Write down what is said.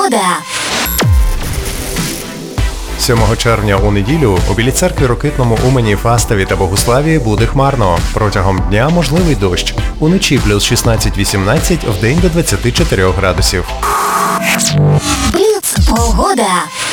погода. 7 червня у неділю у Білій Церкві, Рокитному, Умані, Фастові та Богуславі буде хмарно. Протягом дня можливий дощ. Уночі плюс 16-18, вдень до 24 градусів. Бліц погода.